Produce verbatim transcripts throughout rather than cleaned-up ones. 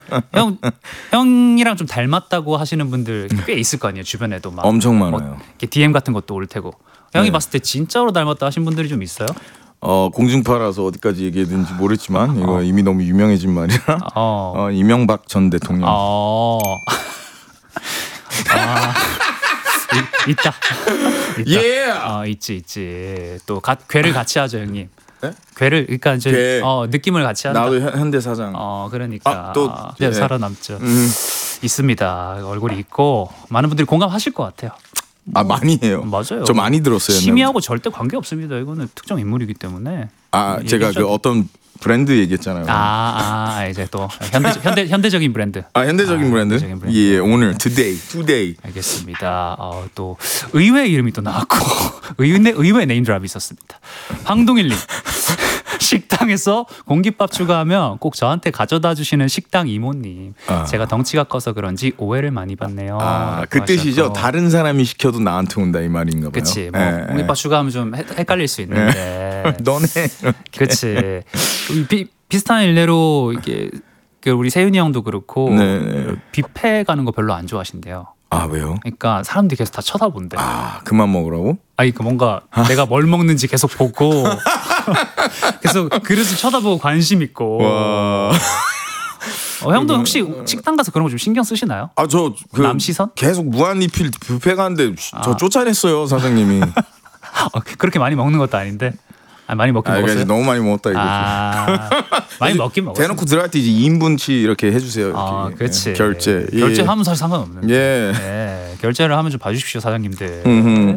형 형이랑 좀 닮았다고 하시는 분들 꽤 있을 거 아니에요. 주변에도 막 엄청 많아요. 뭐 디엠 같은 것도 올 테고. 형이 네. 봤을 때 진짜로 닮았다 하신 분들이 좀 있어요? 어 공중파라서 어디까지 얘기해야 되는지 모르겠지만 이거 어. 이미 너무 유명해진 말이라 어. 어, 이명박 전 대통령. 어. 아. 이, 있다. 있다. 예. 어, 있지 있지. 또 가, 괴를 같이 하죠 형님. 네? 괴를 그러니까 이제 괴. 어, 느낌을 같이 한다. 나도 현- 현대 사장. 어 그러니까 아, 또, 네, 예. 살아남죠. 음. 있습니다. 얼굴이 있고 많은 분들이 공감하실 것 같아요. 아 많이 해요. 맞아요. 저 많이 들었어요. 심의하고 절대 관계 없습니다. 이거는 특정 인물이기 때문에. 아 제가 얘기하죠. 그 어떤 브랜드 얘기했잖아요. 아, 아 이제 또 현대 현대 현대적인 브랜드. 아, 현대적인 아, 브랜드. 현대적인 브랜드. 예 오늘 today today. 알겠습니다. 어, 또 의외 이름이 또 나왔고 의외 의외 네임드랍이 있었습니다. 황동일님 식당에서 공깃밥 추가하면 꼭 저한테 가져다 주시는 식당 이모님. 아. 제가 덩치가 커서 그런지 오해를 많이 받네요. 아 그 뜻이죠. 다른 사람이 시켜도 나한테 온다 이 말인가 봐요. 그치 뭐 예, 공깃밥 추가하면 좀 헷- 헷갈릴 수 있는데. 예. 너네. 그치. 비, 비슷한 일례로 이게 그 우리 세윤이 형도 그렇고 네. 뷔페 가는 거 별로 안 좋아하신대요. 아 왜요? 그러니까 사람들이 계속 다 쳐다본대. 아 그만 먹으라고? 아니 그 뭔가 내가 뭘 먹는지 계속 보고 계속 그릇을 쳐다보고 관심 있고. 와. 어, 형도 혹시 식당 가서 그런 거 좀 신경 쓰시나요? 아 저 그 남 시선? 계속 무한 리필 뷔페 가는데 저 아. 쫓아냈어요 사장님이. 어, 그렇게 많이 먹는 것도 아닌데. 아, 많이 먹긴 아 이거 먹었어요. 이제 너무 많이 먹었다 이거. 아, 많이 먹긴 먹었어요. 대놓고 들어갈 때 이제 이 인분치 이렇게 해주세요. 이렇게. 아, 그렇지. 예, 결제. 예. 결제하면 사실 상관없는데. 예. 네, 결제를 하면 좀 봐주십시오 사장님들. 음흠.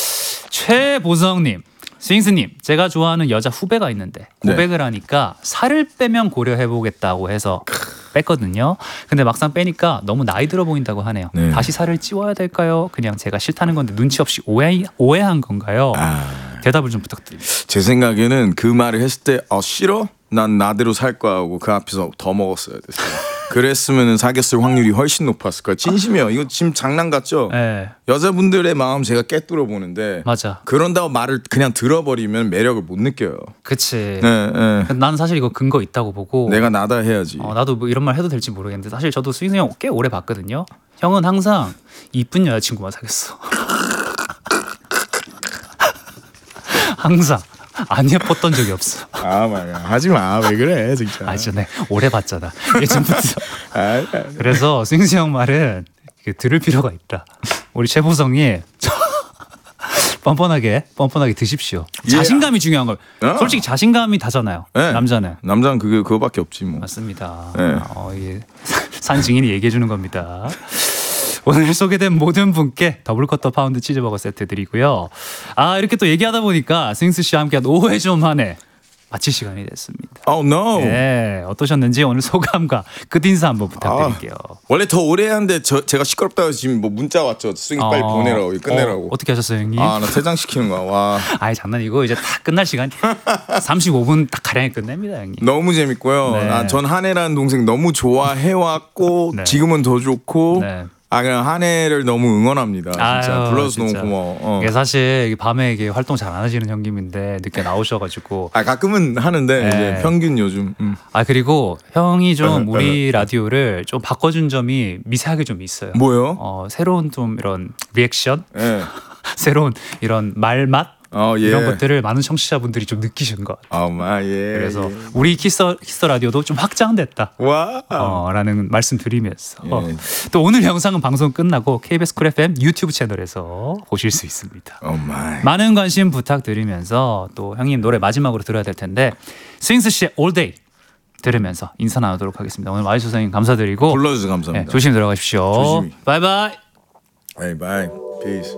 최보성님, 스윙스님, 제가 좋아하는 여자 후배가 있는데 네. 고백을 하니까 살을 빼면 고려해보겠다고 해서 뺐거든요. 근데 막상 빼니까 너무 나이 들어 보인다고 하네요. 네. 다시 살을 찌워야 될까요? 그냥 제가 싫다는 건데 눈치 없이 오해, 오해한 건가요? 아, 대답을 좀 부탁드립니다. 제 생각에는 그 말을 했을 때 어, 싫어? 난 나대로 살 거야 하고 그 앞에서 더 먹었어야 됐어요. 그랬으면 사귀었을 확률이 훨씬 높았을 거야. 진심이요. 이거 지금 장난 같죠? 네, 여자분들의 마음 제가 깨뚫어 보는데 맞아. 그런다고 말을 그냥 들어버리면 매력을 못 느껴요. 그치. 네, 네. 난 사실 이거 근거 있다고 보고 내가 나다 해야지. 어, 나도 뭐 이런 말 해도 될지 모르겠는데 사실 저도 스윙스 형 꽤 오래 봤거든요. 형은 항상 이쁜 여자친구만 사귀었어. 항상 안 예뻤던 적이 없어. 아 말이야. 하지 마. 왜 그래 진짜. 아 진짜 내 오래 봤잖아. 예전부터. 아, 그래서 스윙스 형 말은 이렇게 들을 필요가 있다. 우리 최보성이 뻔뻔하게 뻔뻔하게 드십시오. 예. 자신감이 중요한 걸. 어. 솔직히 자신감이 다잖아요. 네. 남자는. 남자는 그게 그거밖에 없지 뭐. 맞습니다. 네. 어, 이게 산 증인이 얘기해 주는 겁니다. 오늘 소개된 모든 분께 더블 쿼터 파운드 치즈버거 세트 드리고요. 아 이렇게 또 얘기하다 보니까 스윙스 씨와 함께한 오해 좀 하네 마칠 시간이 됐습니다. Oh no. 네, 어떠셨는지 오늘 소감과 끝인사 한번 부탁드릴게요. 아, 원래 더 오래 하는데 저 제가 시끄럽다고 지금 뭐 문자 왔죠. 스윙 빨리 어, 보내라고 끝내라고. 어, 어떻게 하셨어요, 형님? 아 나 퇴장 시키는 거야. 와 아이 장난이고 이제 다 끝날 시간 삼십오 분 딱 가량이 끝냅니다, 형님. 너무 재밌고요. 네. 아, 전 한혜라는 동생 너무 좋아해 왔고 네. 지금은 더 좋고. 네. 아 그냥 한혜를 너무 응원합니다. 진짜 아유, 불러서 진짜. 너무 고마워. 어. 이게 사실 이게 밤에 이게 활동 잘 안 하시는 형님인데 늦게 나오셔가지고 아 가끔은 하는데 네. 이제 평균 요즘. 음. 아 그리고 형이 좀 우리 라디오를 좀 바꿔준 점이 미세하게 좀 있어요. 뭐요? 어 새로운 좀 이런 리액션, 예. 새로운 이런 말맛 어 예. 이런 것들을 많은 청취자분들이 좀 느끼신 것 같아요. 아마 예. 그래서 예. 우리 키스 키스 라디오도 좀 확장됐다. 와. 어, 라는 말씀 드리면서 예. 또 오늘 영상은 방송 끝나고 케이비에스 쿨 에프엠 유튜브 채널에서 보실 수 있습니다. 오 마이. 많은 관심 부탁드리면서 또 형님 노래 마지막으로 들어야 될 텐데 스윙스 씨의 All Day 들으면서 인사 나누도록 하겠습니다. 오늘 와이셔서 형님 감사드리고 불러주셔서 네, 감사합니다. 조심히 들어가십시오. 조심히. 바이바이. Hey, bye. Peace.